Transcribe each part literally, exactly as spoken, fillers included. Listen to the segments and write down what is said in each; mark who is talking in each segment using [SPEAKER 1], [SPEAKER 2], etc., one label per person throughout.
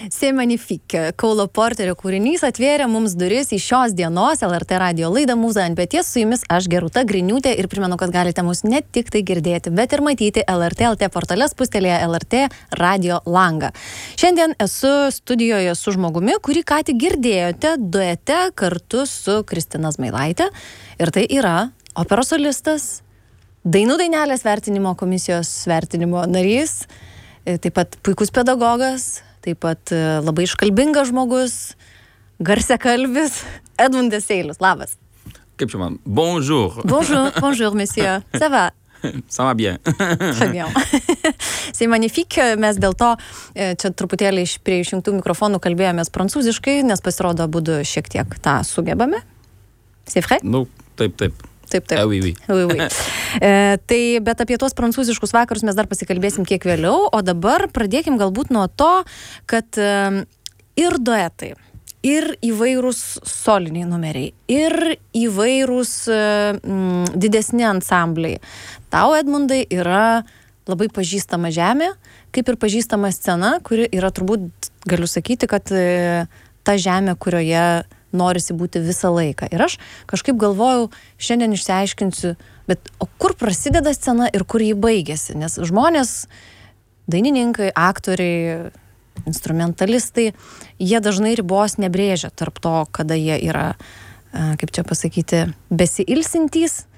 [SPEAKER 1] C'est magnifique. Kaulo Porterio kūrinys atvėrė mums duris į šios dienos L R T radijo laidą Mūza ant peties. Su jumis aš Gerūta Griniūtė ir primenu, kad galite mus ne tik tai girdėti, bet ir matyti L R T L T portale, spustelėje L R T radijo langą. Šiandien esu studijoje su žmogumi, kurį ką tik girdėjote duete kartu su Kristina Zmailaitė. Ir tai yra operos solistas, Dainų dainelės vertinimo komisijos vertinimo narys, taip pat puikus pedagogas, taip pat labai iškalbingas žmogus, garsiakalbis, Edmundas Seilius. Labas.
[SPEAKER 2] Kaip čia man? Bonjour.
[SPEAKER 1] Bonjour, bonjour, monsieur. Ça va?
[SPEAKER 2] Ça va bien.
[SPEAKER 1] Très bien. C'est magnifique. Mes dėl to čia truputėlį iš prie išjungtų mikrofonų kalbėjomės prancūziškai, nes pasirodo abudu šiek tiek tą sugebame. C'est vrai?
[SPEAKER 2] Nu, taip, taip.
[SPEAKER 1] Taip, taip.
[SPEAKER 2] Ah, oui, oui.
[SPEAKER 1] Oui, oui. E, tai, bet apie tuos prancūziškus vakarus mes dar pasikalbėsim kiek vėliau, o dabar pradėkim galbūt nuo to, kad e, ir duetai, ir įvairūs soliniai numeriai, ir įvairūs e, m, didesni ansambliai. Tau, Edmundai, yra labai pažįstama žemė, kaip ir pažįstama scena, kuri yra turbūt, galiu sakyti, kad e, ta žemė, kurioje norisi būti visą laiką. Ir aš kažkaip galvojau, šiandien išsiaiškinsiu, bet o kur prasideda scena ir kur jį baigėsi? Nes žmonės, dainininkai, aktoriai, instrumentalistai, jie dažnai ribos nebrėžia tarp to, kada jie yra, kaip čia pasakyti, besiilsintys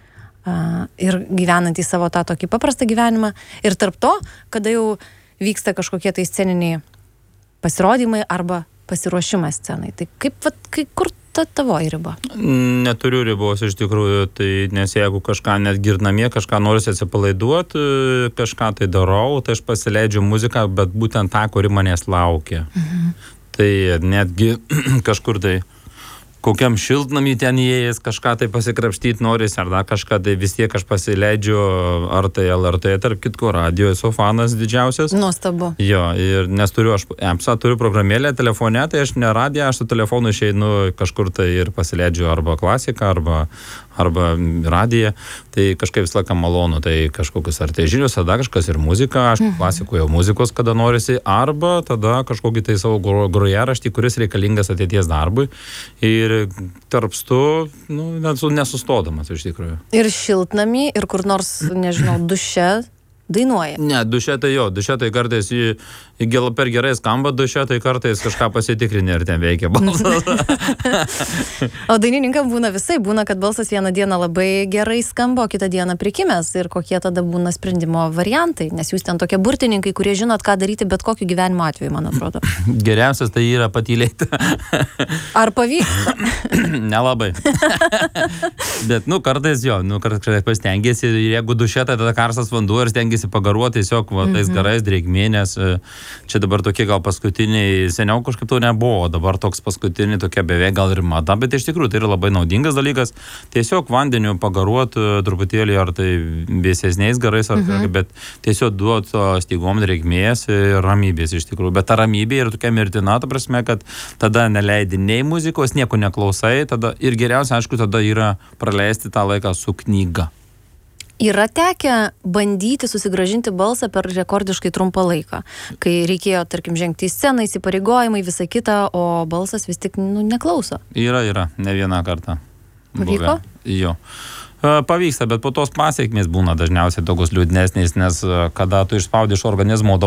[SPEAKER 1] ir gyvenantys savo tą tokį paprastą gyvenimą, ir tarp to, kada jau vyksta kažkokie tai sceniniai pasirodymai arba pasiruošimas scenai. Tai kaip, vat, kai, kur ta tavo riba?
[SPEAKER 2] Neturiu ribos iš tikrųjų, tai nes jeigu kažką net girdnamie, kažką norisi atsipalaiduoti, kažką tai darau, tai aš pasileidžiu muziką, bet būtent tą, kuri manęs laukia. Mhm. Tai netgi kažkur tai kokiam šiltnamį ten įėjęs, kažką tai pasikrapštyti norisi, ar dar kažką, tai vis tiek aš pasileidžiu, ar tai L R T, tarp kitko radijo, esu fanas didžiausias.
[SPEAKER 1] Nuostabu.
[SPEAKER 2] Jo, ir nes turiu, aš EMSA turiu programėlę telefone, tai aš ne radiją, aš su telefonu išeinu kažkur tai ir pasileidžiu arba klasiką, arba, arba radiją, tai kažkaip visą laiką malonu, tai kažkokius ar tai žinius, tada kažkas ir muzika, aš mhm. klasikoje muzikos, kada norisi, arba tada kažkokį tai savo grojaraštį, kuris reikalingas ateities darbui. Ir tarpstu, nu, nesustodamas iš tikrųjų.
[SPEAKER 1] Ir šiltnamį, ir kur nors, nežinau, duše dainuoja.
[SPEAKER 2] Ne, duše tai jo, duše tai kartais į, į per gerai skamba, duše tai kartais kažką pasitikrinė ir ten veikia balsas.
[SPEAKER 1] O dainininkam būna visai, būna, kad balsas vieną dieną labai gerai skamba, o kitą dieną prikimęs, ir kokie tada būna sprendimo variantai, nes jūs ten tokie burtininkai, kurie žinot, ką daryti bet kokiu gyvenimo atveju, man atrodo.
[SPEAKER 2] Geriausias tai yra patylėti.
[SPEAKER 1] Ar pavyksta?
[SPEAKER 2] Nelabai. Bet, nu, kartais jo, nu, kartais pasitengiasi, ir jeigu duše, tai tada karstas vanduo ir stengiasi pagaruoti tiesiog va, tais garais drėgmės. Čia dabar tokie gal paskutiniai, seniau kažkaip to nebuvo, dabar toks paskutiniai tokia beveik gal ir mada, bet iš tikrųjų tai yra labai naudingas dalykas. Tiesiog vandeniu pagaruoti truputėlį, ar tai vėsesniais garais, ar mhm. bet tiesiog duoti stygom drėgmės ir ramybės iš tikrųjų. Bet ta ramybė yra tokia mirtina, ta prasme, kad tada neleidi nei muzikos, nieko neklausai, tada ir geriausia, aišku, tada yra praleisti tą laiką su knyga.
[SPEAKER 1] Yra tekę bandyti susigrąžinti balsą per rekordiškai trumpą laiką, kai reikėjo, tarkim, žengti į sceną, įsipareigojimai, visą kitą, o balsas vis tik, nu, neklauso.
[SPEAKER 2] Yra, yra, ne vieną kartą.
[SPEAKER 1] Pavyko?
[SPEAKER 2] Jo. Pavyksta, bet po tos pasiekmės būna dažniausiai tokios liūdnesnės, nes kada tu išspaudi iš organizmo